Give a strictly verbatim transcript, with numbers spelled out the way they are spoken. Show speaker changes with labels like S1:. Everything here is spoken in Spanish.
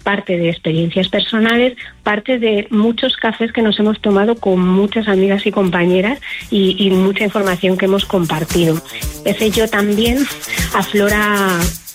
S1: parte de experiencias personales, parte de muchos cafés que nos hemos tomado con muchas amigas y compañeras y, y mucha información que hemos compartido. Ese yo también aflora